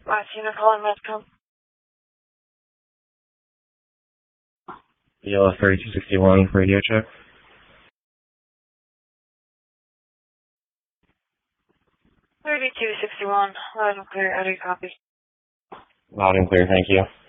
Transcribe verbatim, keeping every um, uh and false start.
Martina calling Medcom. B L S thirty-two sixty-one, radio check. thirty-two sixty-one, loud and clear, how do you copy? Loud and clear, thank you.